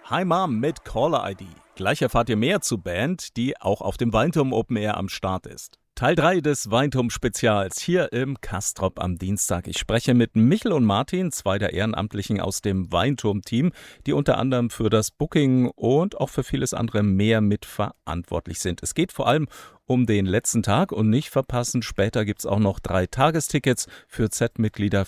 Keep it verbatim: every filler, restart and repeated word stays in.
Hi Mom mit Caller I D. Gleich erfahrt ihr mehr zur Band, die auch auf dem Weinturm Open Air am Start ist. Teil drei des Weinturm-Spezials hier im Kastrop am Dienstag. Ich spreche mit Michel und Martin, zwei der Ehrenamtlichen aus dem Weinturm-Team, die unter anderem für das Booking und auch für vieles andere mehr mitverantwortlich sind. Es geht vor allem um den letzten Tag und nicht verpassen, später gibt es auch noch drei Tagestickets für Z-Mitglieder